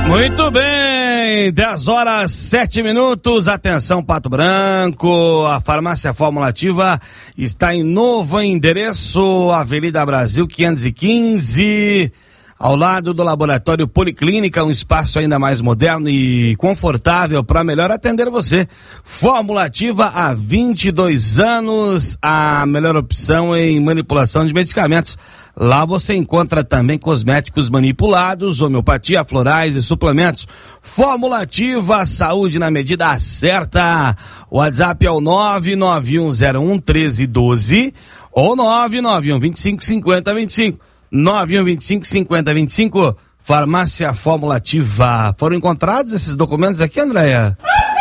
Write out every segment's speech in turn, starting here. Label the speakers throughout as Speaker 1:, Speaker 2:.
Speaker 1: Muito bem, 10h07. Atenção, Pato Branco, a farmácia Fórmula Ativa está em novo endereço, Avenida Brasil 515, ao lado do Laboratório Policlínica, um espaço ainda mais moderno e confortável para melhor atender você. Fórmula Ativa há 22 anos, a melhor opção em manipulação de medicamentos. Lá você encontra também cosméticos manipulados, homeopatia, florais e suplementos. Fórmula Ativa, saúde na medida certa. O WhatsApp é o 991011312 ou 991255025. 9125-5025, Farmácia Fórmula Ativa. Foram encontrados esses documentos aqui, Andréia?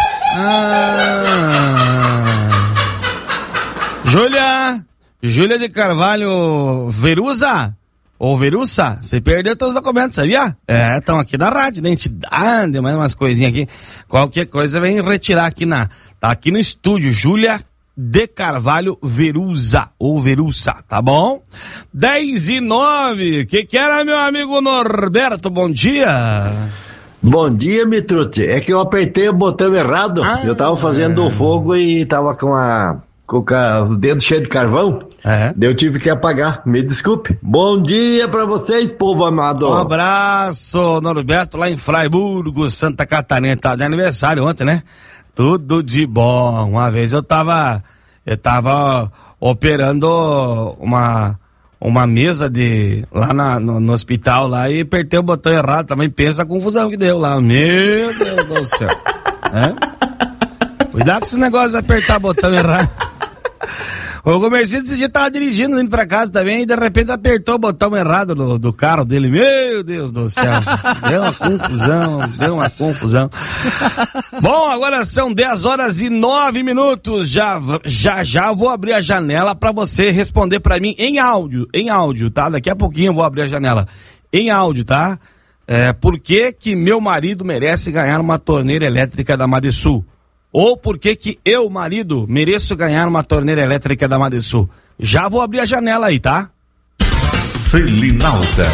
Speaker 1: Júlia de Carvalho Verusa, ou Verussa, você perdeu todos os documentos, sabia? Estão aqui da rádio, identidade, mais umas coisinhas aqui. Qualquer coisa vem retirar aqui tá aqui no estúdio, Júlia de Carvalho Verusa, ou Verussa, tá bom? 10h09, que era, meu amigo Norberto? Bom dia.
Speaker 2: Bom dia, Mitrute. É que eu apertei o botão errado. Eu tava fazendo o fogo e tava com o dedo cheio de carvão. Daí eu tive que apagar. Me desculpe. Bom dia pra vocês, povo amado.
Speaker 1: Um abraço, Norberto, lá em Fraiburgo, Santa Catarina. Tá de aniversário ontem, né? Tudo de bom. Uma vez eu tava operando uma mesa lá no hospital lá e apertei o botão errado. Também pensa a confusão que deu lá. Meu Deus do céu. Cuidado com esses negócios de apertar botão errado. O comerciante esse dia tava dirigindo, indo pra casa também, e de repente apertou o botão errado do carro dele. Meu Deus do céu. Deu uma confusão. Bom, agora são 10h09. Já vou abrir a janela pra você responder pra mim em áudio, tá? Daqui a pouquinho eu vou abrir a janela em áudio, tá? Por que meu marido merece ganhar uma torneira elétrica da Madesul? Ou por que eu, marido, mereço ganhar uma torneira elétrica da Madesul? Já vou abrir a janela aí, tá?
Speaker 3: Selinalta.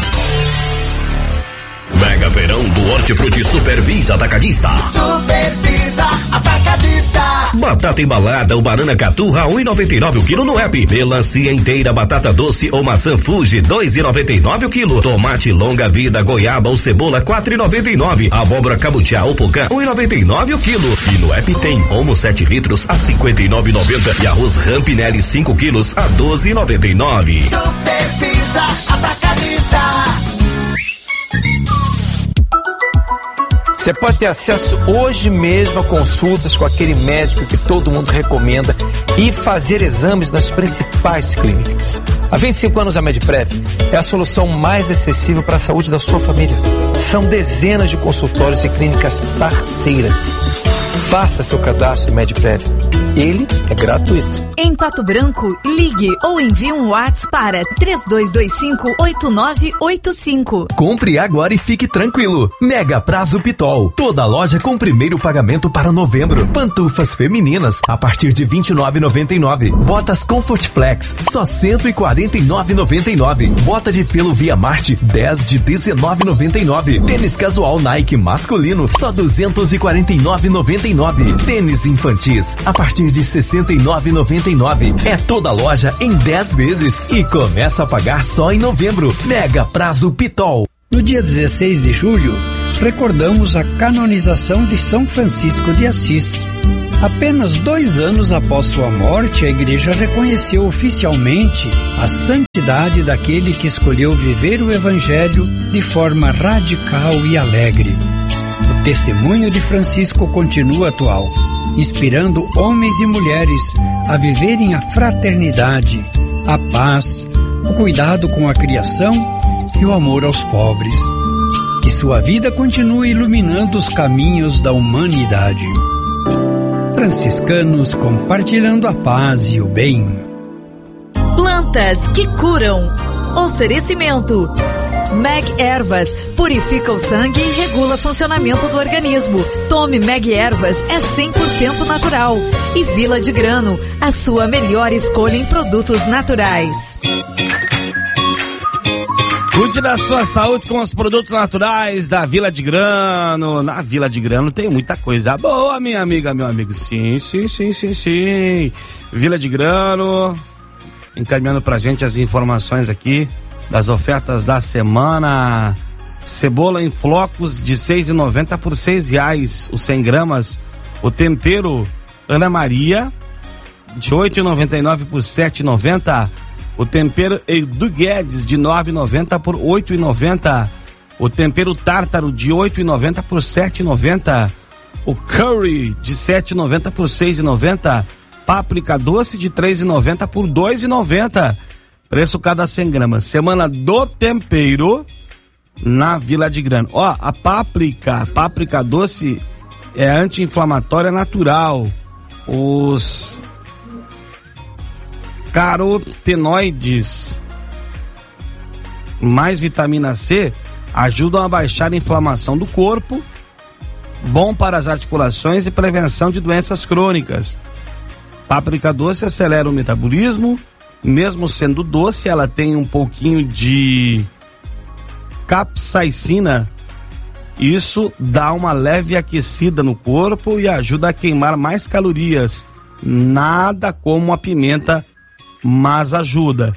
Speaker 4: Mega Verão do Hortifruti Supervisa Atacadista.
Speaker 5: Supervisa Atacadista.
Speaker 4: Batata embalada ou banana caturra 1,99 o quilo no app. Melancia inteira, batata doce ou maçã Fuji 2,99 o quilo. Tomate longa vida, goiaba ou cebola 4,99. Abóbora cabutiá ou pocã 1,99 o quilo. E no app tem Omo 7 litros a 59,90 e arroz Rampinelli 5 quilos a 12,99.
Speaker 5: Supervisa Atacadista.
Speaker 6: Você pode ter acesso hoje mesmo a consultas com aquele médico que todo mundo recomenda e fazer exames nas principais clínicas. Há 25 anos a Medprev é a solução mais acessível para a saúde da sua família. São dezenas de consultórios e clínicas parceiras. Faça seu cadastro Medprev. Ele é gratuito.
Speaker 7: Em Pato Branco, ligue ou envie um WhatsApp para 3225-8985.
Speaker 8: Compre agora e fique tranquilo. Mega Prazo Pitol. Toda loja com primeiro pagamento para novembro. Pantufas femininas a partir de R$ 29,99. Botas Comfort Flex só R$ 149,99. Bota de pelo Via Marte 10 de R$ 19,99. Tênis casual Nike masculino só R$ 249,99. Tênis infantis a partir de R$ 69,99. É toda loja em 10 vezes e começa a pagar só em novembro. Mega Prazo Pitol.
Speaker 9: No dia 16 de julho, recordamos a canonização de São Francisco de Assis. Apenas 2 anos após sua morte, a Igreja reconheceu oficialmente a santidade daquele que escolheu viver o Evangelho de forma radical e alegre. O testemunho de Francisco continua atual, inspirando homens e mulheres a viverem a fraternidade, a paz, o cuidado com a criação e o amor aos pobres. Que sua vida continue iluminando os caminhos da humanidade. Franciscanos compartilhando a paz e o bem.
Speaker 7: Plantas que curam. Oferecimento. Meg Ervas, purifica o sangue e regula o funcionamento do organismo. Tome Meg Ervas, é 100% natural. E Vila de Grano, a sua melhor escolha em produtos naturais.
Speaker 1: Cuide da sua saúde com os produtos naturais da Vila de Grano. Na Vila de Grano tem muita coisa boa, minha amiga, meu amigo. Sim. Vila de Grano, encaminhando pra gente as informações aqui das ofertas da semana. Cebola em flocos de R$6,90 por R$6 os 100 gramas. O tempero Ana Maria de R$8,99 por R$7,90. O tempero Edu Guedes de R$9,90 por R$8,90. O tempero tártaro de R$8,90 por R$7,90. O curry de R$7,90 por R$6,90. Páprica doce de R$3,90 por R$2,90. Preço cada 100 gramas. Semana do tempero na Vila de Grano. Ó, a páprica doce é anti-inflamatória natural. Os carotenoides mais vitamina C ajudam a baixar a inflamação do corpo, bom para as articulações e prevenção de doenças crônicas. Páprica doce acelera o metabolismo, mesmo sendo doce, ela tem um pouquinho de capsaicina. Isso dá uma leve aquecida no corpo e ajuda a queimar mais calorias. Nada como a pimenta, mas ajuda.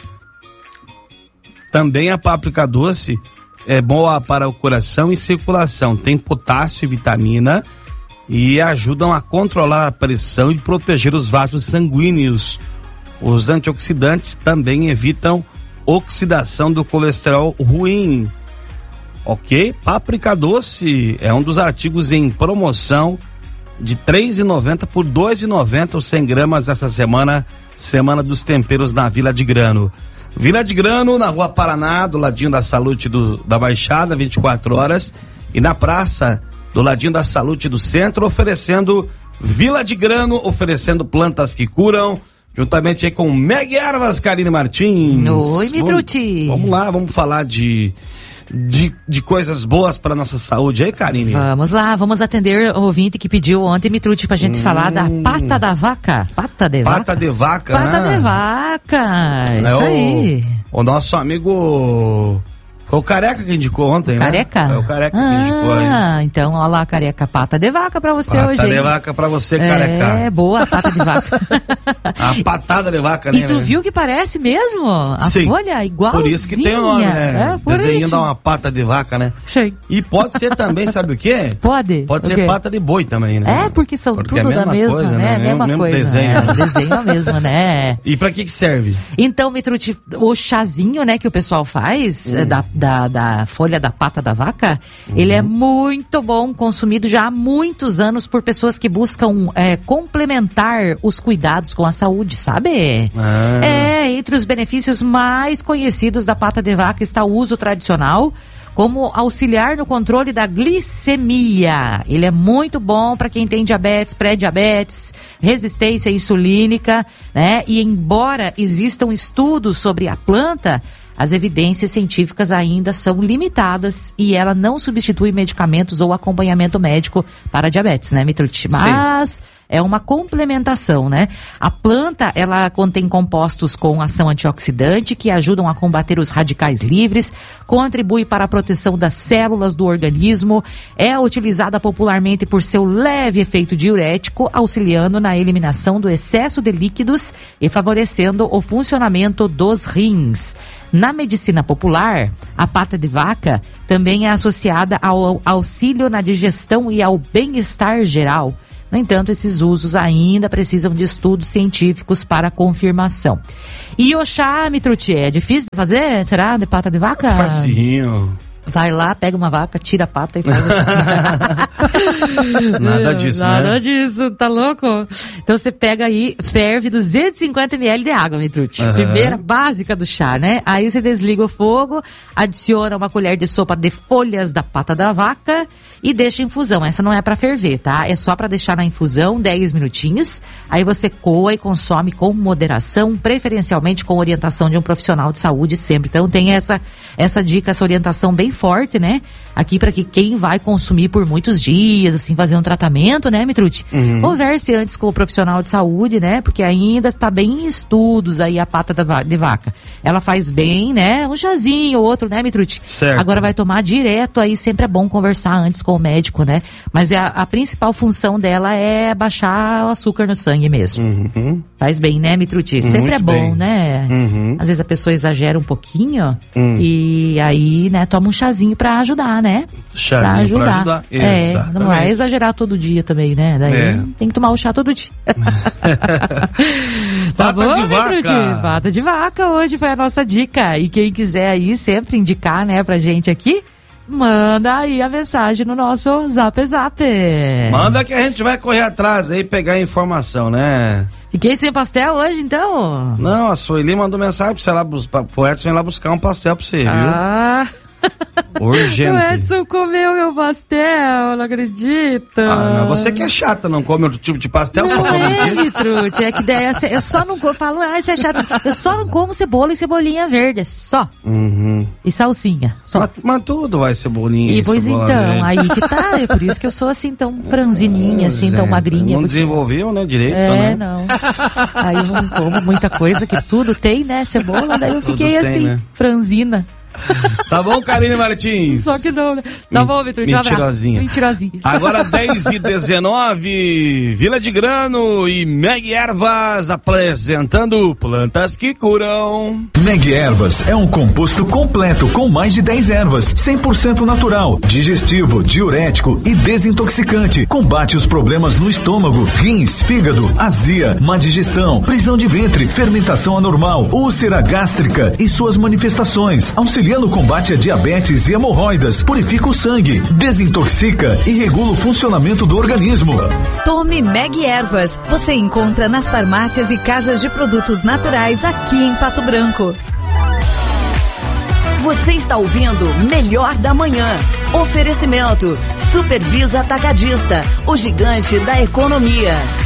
Speaker 1: Também a páprica doce é boa para o coração e circulação. Tem potássio e vitamina e ajudam a controlar a pressão e proteger os vasos sanguíneos. Os antioxidantes também evitam oxidação do colesterol ruim. Ok? Páprica doce é um dos artigos em promoção de R$3,90 por R$2,90 os 100 gramas essa semana dos temperos na Vila de Grano. Vila de Grano, na Rua Paraná, do ladinho da Salute da Baixada, 24 horas, e na praça, do ladinho da Salute do Centro, oferecendo Vila de Grano, oferecendo plantas que curam, juntamente aí com Meg Ervas, Karine Martins.
Speaker 3: Oi, Mitruti.
Speaker 1: Vamos lá, vamos falar de coisas boas para nossa saúde aí, Karine?
Speaker 3: Vamos lá, vamos atender o ouvinte que pediu ontem, Mitruti, pra gente falar da pata da vaca. Pata de vaca,
Speaker 1: né?
Speaker 3: Pata de vaca, isso aí.
Speaker 1: O nosso amigo... Foi o Careca que indicou ontem,
Speaker 3: Careca?
Speaker 1: né? É o Careca que indicou aí.
Speaker 3: Então, olha lá, Careca, pata de vaca pra você
Speaker 1: pata
Speaker 3: hoje.
Speaker 1: Pata de vaca pra você, Careca.
Speaker 3: É, boa a pata de vaca.
Speaker 1: A patada de vaca, né?
Speaker 3: E tu viu que parece mesmo? A
Speaker 1: Sim.
Speaker 3: folha igualzinha.
Speaker 1: Por isso que tem o nome, né? Desenho dá uma pata de vaca, né?
Speaker 3: Sim.
Speaker 1: E pode ser também, sabe o quê?
Speaker 3: Pode
Speaker 1: ser pata de boi também, né?
Speaker 3: É, porque são tudo da mesma,
Speaker 1: coisa,
Speaker 3: né? Mesma coisa.
Speaker 1: Desenho.
Speaker 3: Né? Desenho mesmo, né?
Speaker 1: E pra que serve?
Speaker 3: Então, Mitruti, o chazinho, né, que o pessoal faz da folha da pata da vaca, ele é muito bom, consumido já há muitos anos por pessoas que buscam complementar os cuidados com a saúde, sabe? Entre os benefícios mais conhecidos da pata de vaca está o uso tradicional como auxiliar no controle da glicemia. Ele é muito bom para quem tem diabetes, pré-diabetes, resistência insulínica, né? E embora existam estudos sobre a planta, as evidências científicas ainda são limitadas e ela não substitui medicamentos ou acompanhamento médico para diabetes, né, Mitruti? Mas é uma complementação, né? A planta, ela contém compostos com ação antioxidante que ajudam a combater os radicais livres, contribui para a proteção das células do organismo, é utilizada popularmente por seu leve efeito diurético, auxiliando na eliminação do excesso de líquidos e favorecendo o funcionamento dos rins. Na medicina popular, a pata de vaca também é associada ao auxílio na digestão e ao bem-estar geral. No entanto, esses usos ainda precisam de estudos científicos para confirmação. E o chá, Mitruti, é difícil de fazer? Será? De pata de vaca?
Speaker 1: Facinho.
Speaker 3: Vai lá, pega uma vaca, tira a pata e faz
Speaker 1: Nada disso, né?
Speaker 3: Nada disso, tá louco? Então você pega aí, ferve 250 ml de água, Mitruti. Primeira básica do chá, né? Aí você desliga o fogo, adiciona uma colher de sopa de folhas da pata da vaca e deixa em infusão. Essa não é pra ferver, tá? É só pra deixar na infusão 10 minutinhos. Aí você coa e consome com moderação, preferencialmente com orientação de um profissional de saúde sempre. Então tem essa dica, essa orientação bem forte, né? Aqui para que quem vai consumir por muitos dias, assim, fazer um tratamento, né, Mitrute? Converse antes com o profissional de saúde, né? Porque ainda está bem em estudos aí a pata de vaca. Ela faz bem, né? Um chazinho ou outro, né, Mitrute?
Speaker 1: Certo.
Speaker 3: Agora vai tomar direto, aí sempre é bom conversar antes com o médico, né? Mas a principal função dela é baixar o açúcar no sangue mesmo. Faz bem, né, Mitrute? Sempre é bom, né? Às vezes a pessoa exagera um pouquinho e aí, né, toma um chazinho pra ajudar, né?
Speaker 1: Chazinho pra ajudar. Exatamente.
Speaker 3: Não vai exagerar todo dia também, né? Daí tem que tomar o chá todo dia. Tá bom,
Speaker 1: de vaca.
Speaker 3: Pata de vaca hoje foi a nossa dica. E quem quiser aí sempre indicar, né, pra gente aqui, manda aí a mensagem no nosso Zap.
Speaker 1: Manda que a gente vai correr atrás aí, pegar a informação, né?
Speaker 3: Fiquei sem pastel hoje, então?
Speaker 1: Não, a Sueli mandou mensagem pro Edson ir lá buscar um pastel pra você, viu? Urgente.
Speaker 3: O Edson comeu meu pastel, não acredito.
Speaker 1: Não, você que é chata, não come outro tipo de pastel, só come
Speaker 3: Mitrute, é que daí eu só não como, falo, você é chato, eu só não como cebola e cebolinha verde, só. E salsinha, só.
Speaker 1: Mas tudo vai cebolinha
Speaker 3: e pois então,
Speaker 1: verde.
Speaker 3: Aí que tá, é por isso que eu sou assim tão franzininha, assim, tão magrinha.
Speaker 1: Não desenvolveu, né, direito, né?
Speaker 3: Não. Aí eu não como muita coisa, que tudo tem, né, cebola, daí eu fiquei assim, né? Franzina.
Speaker 1: Tá bom, Karine Martins?
Speaker 3: Só que não, né? Tá bom, Mitrute, um abraço. Mentirosinha.
Speaker 1: Agora 10h19, Vila de Grano e Meg Ervas apresentando Plantas que Curam.
Speaker 8: Meg Ervas é um composto completo com mais de 10 ervas, 100% natural, digestivo, diurético e desintoxicante. Combate os problemas no estômago, rins, fígado, azia, má digestão, prisão de ventre, fermentação anormal, úlcera gástrica e suas manifestações. Auxilia no combate a diabetes e hemorroidas, purifica o sangue, desintoxica e regula o funcionamento do organismo.
Speaker 7: Tome Meg Ervas. Você encontra nas farmácias e casas de produtos naturais aqui em Pato Branco.
Speaker 10: Você está ouvindo Melhor da Manhã. Oferecimento Supervisa Atacadista, o gigante da economia.